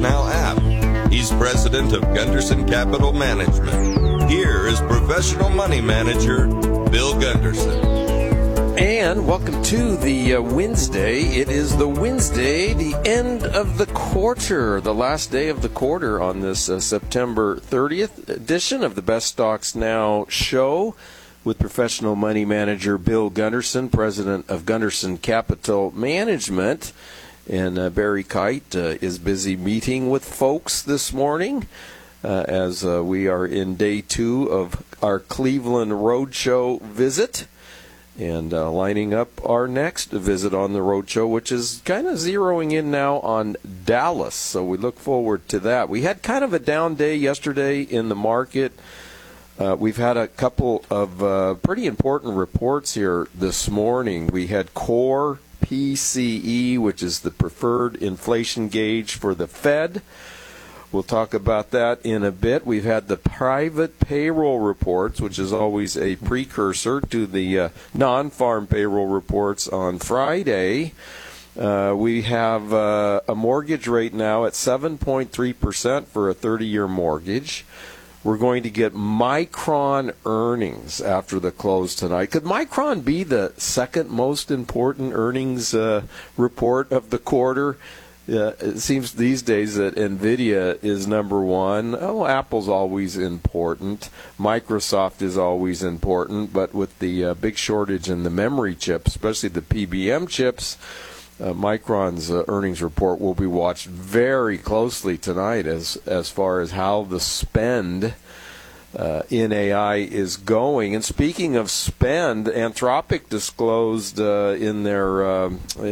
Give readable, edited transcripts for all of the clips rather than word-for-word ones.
StocksNow app. He's president of Gunderson Capital Management. Here is professional money manager Bill Gunderson. And welcome to the Wednesday. It is the Wednesday, the end of the quarter, the last day of the quarter on this September 30th edition of the Best Stocks Now show with professional money manager Bill Gunderson, president of Gunderson Capital Management. And Barry Kite is busy meeting with folks this morning as we are in day 2 of our Cleveland Roadshow visit. And lining up our next visit on the roadshow, which is kind of zeroing in now on Dallas. So we look forward to that. We had kind of a down day yesterday in the market. We've had a couple of pretty important reports here this morning. We had Core PCE, which is the preferred inflation gauge for the Fed. We'll talk about that in a bit. We've had the private payroll reports, which is always a precursor to the non-farm payroll reports on Friday. We have a mortgage rate now at 7.3% for a 30-year mortgage. We're going to get Micron earnings after the close tonight. Could Micron be the second most important earnings report of the quarter? It seems these days that NVIDIA is number one. Oh, Apple's always important. Microsoft is always important. But with the big shortage in the memory chips, especially the PBM chips, Micron's earnings report will be watched very closely tonight as far as how the spend in AI is going. And speaking of spend, Anthropic disclosed in their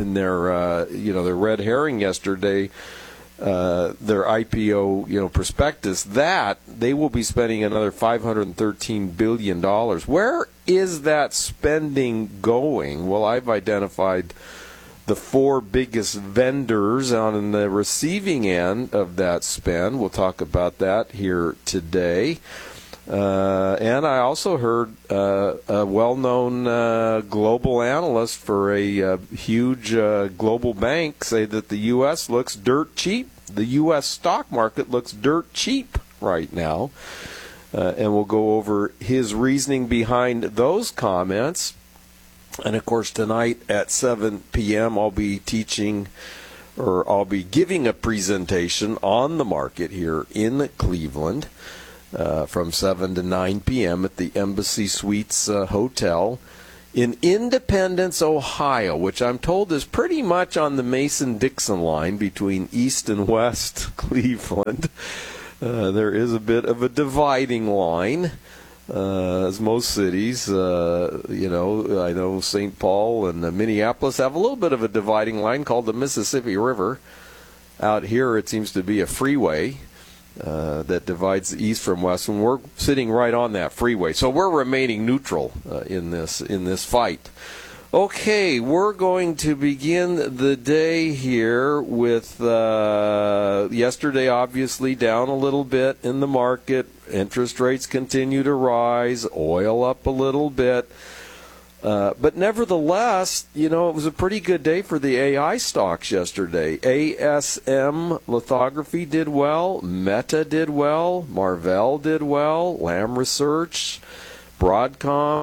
their red herring yesterday, their IPO prospectus, that they will be spending another $513 billion. Where is that spending going? Well, I've identified the 4 biggest vendors on the receiving end of that spend. We'll talk about that here today. And I also heard a well-known global analyst for a huge global bank say that the U.S. looks dirt cheap. The U.S. stock market looks dirt cheap right now. And we'll go over his reasoning behind those comments. And, of course, tonight at 7 p.m. I'll be giving a presentation on the market here in Cleveland. From 7 to 9 p.m. at the Embassy Suites Hotel in Independence, Ohio, which I'm told is pretty much on the Mason-Dixon line between East and West Cleveland. There is a bit of a dividing line, as most cities. I know St. Paul and Minneapolis have a little bit of a dividing line called the Mississippi River. Out here it seems to be a freeway that divides the east from west, and we're sitting right on that freeway. So we're remaining neutral in this fight. Okay, we're going to begin the day here with yesterday obviously down a little bit in the market. Interest rates continue to rise, oil up a little bit. But nevertheless, it was a pretty good day for the AI stocks yesterday. ASM Lithography did well, Meta did well, Marvell did well, Lam Research, Broadcom,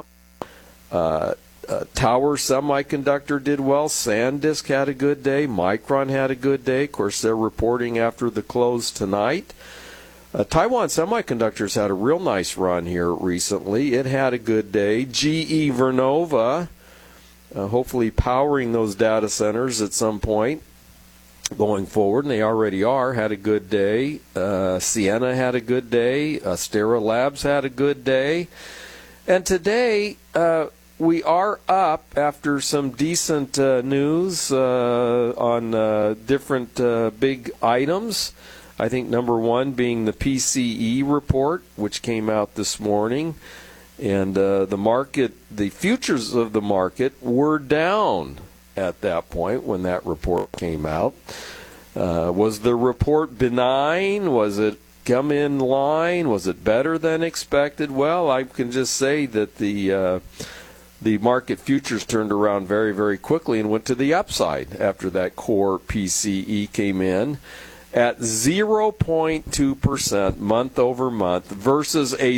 Tower Semiconductor did well, SanDisk had a good day, Micron had a good day. Of course, they're reporting after the close tonight. Taiwan Semiconductors had a real nice run here recently. It had a good day. GE Vernova, hopefully powering those data centers at some point going forward, and they already are, had a good day. Ciena had a good day. Astera Labs had a good day. And today, we are up after some decent news on different big items. I think number one being the PCE report, which came out this morning. And the futures of the market were down at that point when that report came out. Was the report benign? Was it come in line? Was it better than expected? Well, I can just say that the market futures turned around very, very quickly and went to the upside after that core PCE came in. at 0.2% month over month versus a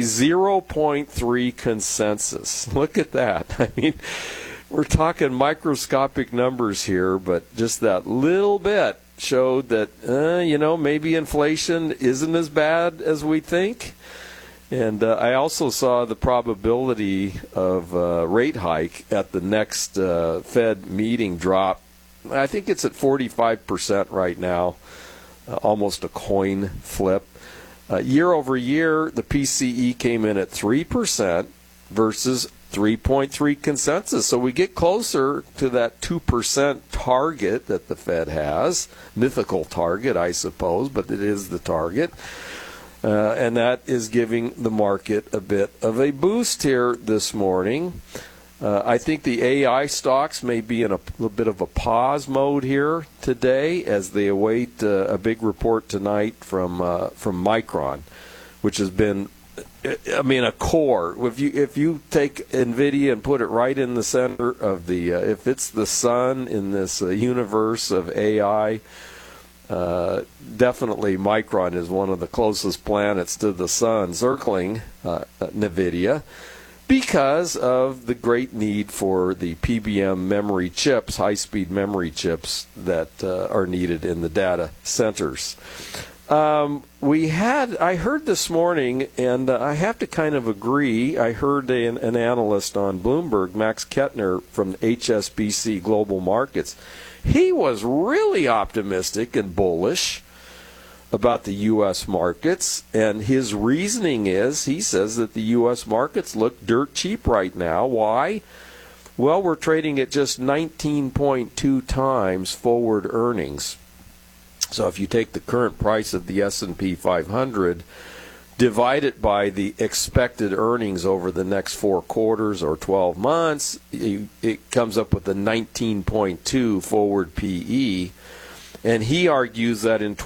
0.3 consensus. Look at that. I mean, we're talking microscopic numbers here, but just that little bit showed that, maybe inflation isn't as bad as we think. And I also saw the probability of rate hike at the next Fed meeting drop. I think it's at 45% right now, almost a coin flip. Year over year, the PCE came in at 3% versus 3.3 consensus. So we get closer to that 2% target that the Fed has. Mythical target, I suppose, but it is the target. And that is giving the market a bit of a boost here this morning. I think the AI stocks may be in a little bit of a pause mode here today as they await a big report tonight from Micron, which has been, a core. If you take NVIDIA and put it right in the center of if it's the sun in this universe of AI, definitely Micron is one of the closest planets to the sun circling NVIDIA because of the great need for the PBM memory chips, high-speed memory chips that are needed in the data centers. I heard this morning, and I have to kind of agree, I heard an analyst on Bloomberg, Max Kettner from HSBC Global Markets. He was really optimistic and bullish about the U.S. markets, and his reasoning is, he says that the U.S. markets look dirt cheap right now. Why? Well, we're trading at just 19.2 times forward earnings. So if you take the current price of the S&P 500, divide it by the expected earnings over the next 4 quarters or 12 months, it comes up with a 19.2 forward PE. And he argues that in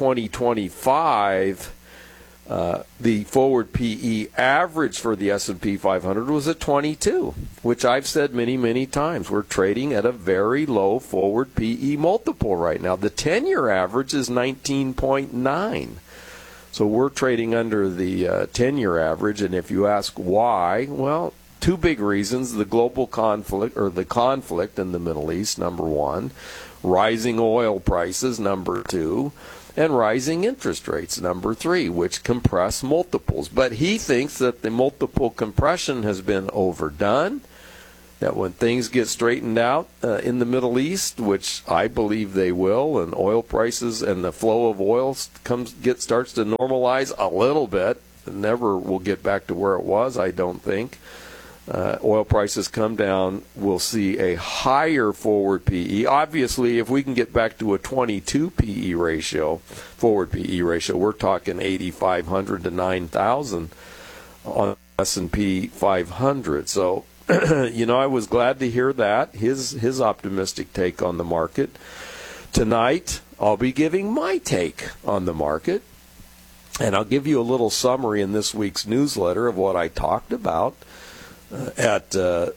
2025, the forward PE average for the S&P 500 was at 22, which I've said many, many times. We're trading at a very low forward PE multiple right now. The 10-year average is 19.9. So we're trading under the 10-year average. And if you ask why, well, 2 big reasons: the global conflict, or the conflict in the Middle East, number 1, rising oil prices, number 2, and rising interest rates, number 3, which compress multiples. But he thinks that the multiple compression has been overdone, that when things get straightened out in the Middle East, which I believe they will, and oil prices and the flow of oil starts to normalize a little bit, it never will get back to where it was, I don't think. Oil prices come down, we'll see a higher forward PE. Obviously, if we can get back to a 22 PE ratio, forward PE ratio, we're talking 8,500 to 9,000 on S&P 500. So, I was glad to hear that, his optimistic take on the market. Tonight, I'll be giving my take on the market, and I'll give you a little summary in this week's newsletter of what I talked about at the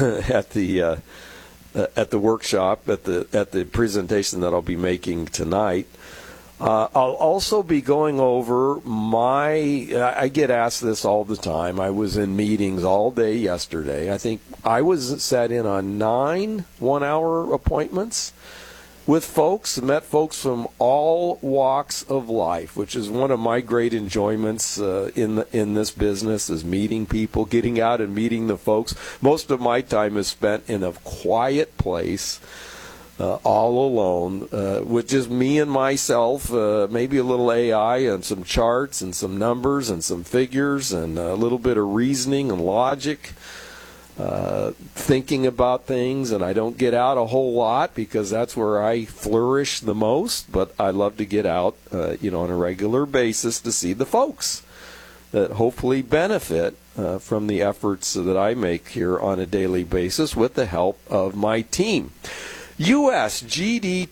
workshop, at the presentation that I'll be making tonight. I'll also be going over I get asked this all the time. I was in meetings all day yesterday. I think I was sat in on 9 one-hour appointments with folks, met folks from all walks of life, which is one of my great enjoyments in this business, is meeting people, getting out and meeting the folks. Most of my time is spent in a quiet place, all alone, with just me and myself, maybe a little AI and some charts and some numbers and some figures and a little bit of reasoning and logic. Thinking about things, and I don't get out a whole lot because that's where I flourish the most, but I love to get out, on a regular basis to see the folks that hopefully benefit from the efforts that I make here on a daily basis with the help of my team. U.S. Q2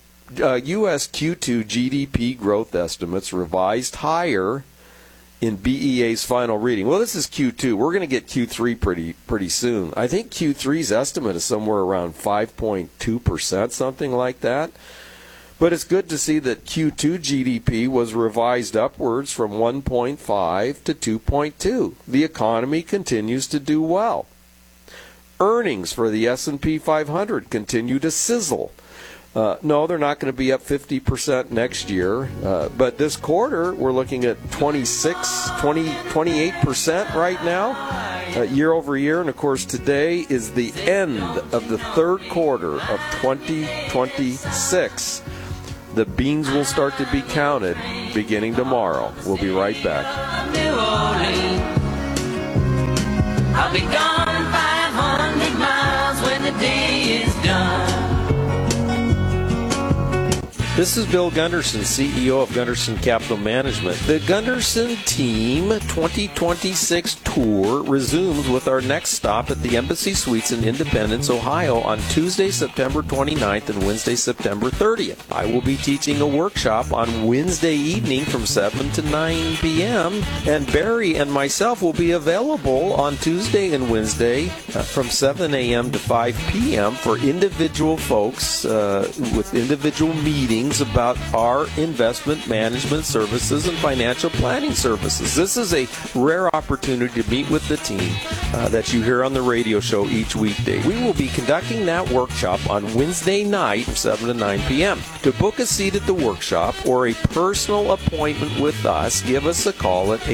GDP growth estimates revised higher in BEA's final reading. Well, this is Q2. We're going to get Q3 pretty soon. I think Q3's estimate is somewhere around 5.2%, something like that. But it's good to see that Q2 GDP was revised upwards from 1.5 to 2.2. The economy continues to do well. Earnings for the S&P 500 continue to sizzle. No, they're not going to be up 50% next year, but this quarter we're looking at 28% right now, year over year. And of course, today is the end of the third quarter of 2026. The beans will start to be counted beginning tomorrow. We'll be right back. I'll be gone 500 miles when the day is done. This is Bill Gunderson, CEO of Gunderson Capital Management. The Gunderson Team 2026 tour resumes with our next stop at the Embassy Suites in Independence, Ohio on Tuesday, September 29th and Wednesday, September 30th. I will be teaching a workshop on Wednesday evening from 7 to 9 p.m. and Barry and myself will be available on Tuesday and Wednesday from 7 a.m. to 5 p.m. for individual folks with individual meetings about our investment management services and financial planning services. This is a rare opportunity to meet with the team that you hear on the radio show each weekday. We will be conducting that workshop on Wednesday night from 7 to 9 p.m. To book a seat at the workshop or a personal appointment with us, give us a call at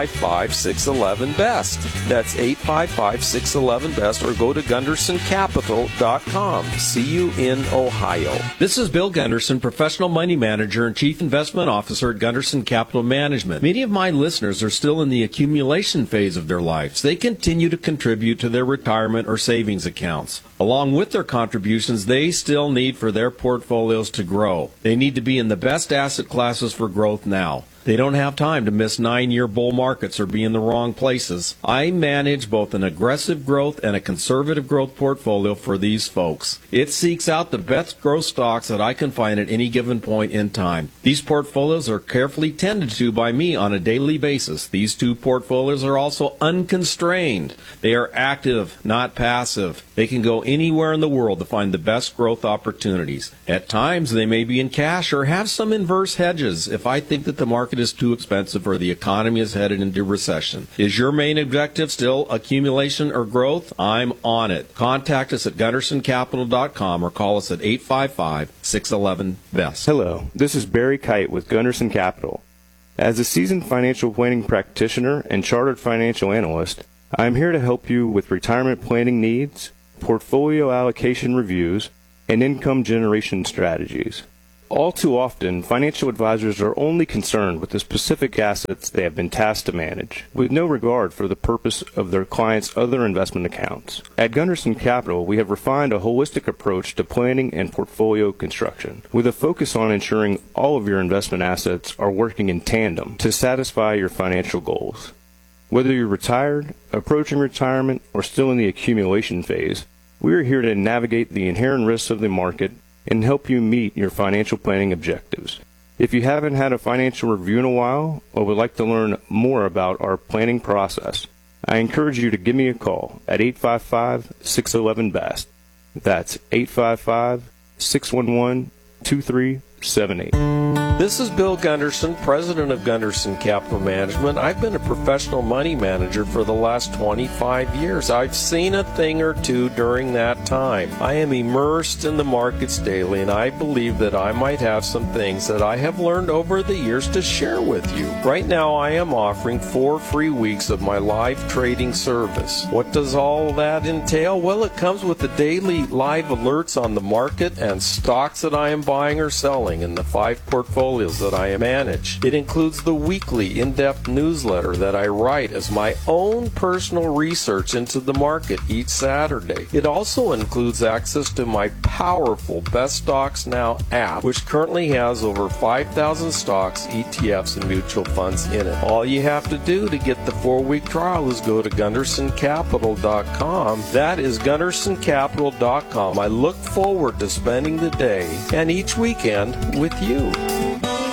855-611-BEST. That's 855-611-BEST, or go to GundersonCapital.com. See you in Ohio. This is Bill Gunderson, Professional Money Manager and Chief Investment Officer at Gunderson Capital Management. Many of my listeners are still in the accumulation phase of their lives. They continue to contribute to their retirement or savings accounts. Along with their contributions, they still need for their portfolios to grow. They need to be in the best asset classes for growth now. They don't have time to miss 9-year bull markets or be in the wrong places. I manage both an aggressive growth and a conservative growth portfolio for these folks. It seeks out the best growth stocks that I can find at any given point in time. These portfolios are carefully tended to by me on a daily basis. These two portfolios are also unconstrained. They are active, not passive. They can go anywhere in the world to find the best growth opportunities. At times, they may be in cash or have some inverse hedges if I think that the market is too expensive or the economy is headed into recession. Is your main objective still accumulation or growth? I'm on it. Contact us at GundersonCapital.com or call us at 855-611-BEST. Hello, this is Barry Kite with Gunderson Capital. As a seasoned financial planning practitioner and chartered financial analyst, I am here to help you with retirement planning needs, portfolio allocation reviews, and income generation strategies. All too often, financial advisors are only concerned with the specific assets they have been tasked to manage, with no regard for the purpose of their clients' other investment accounts. At Gunderson Capital, we have refined a holistic approach to planning and portfolio construction, with a focus on ensuring all of your investment assets are working in tandem to satisfy your financial goals. Whether you're retired, approaching retirement, or still in the accumulation phase, we are here to navigate the inherent risks of the market and help you meet your financial planning objectives. If you haven't had a financial review in a while or would like to learn more about our planning process, I encourage you to give me a call at 855-611-BEST. That's 855-611-2378. This is Bill Gunderson, president of Gunderson Capital Management. I've been a professional money manager for the last 25 years. I've seen a thing or two during that time. I am immersed in the markets daily, and I believe that I might have some things that I have learned over the years to share with you. Right now, I am offering 4 free weeks of my live trading service. What does all that entail? Well, it comes with the daily live alerts on the market and stocks that I am buying or selling in the 5 portfolios that I manage. It includes the weekly in-depth newsletter that I write as my own personal research into the market each Saturday. It also includes access to my powerful Best Stocks Now app, which currently has over 5,000 stocks, ETFs, and mutual funds in it. All you have to do to get the 4-week trial is go to GundersonCapital.com. That is GundersonCapital.com. I look forward to spending the day and each weekend with you.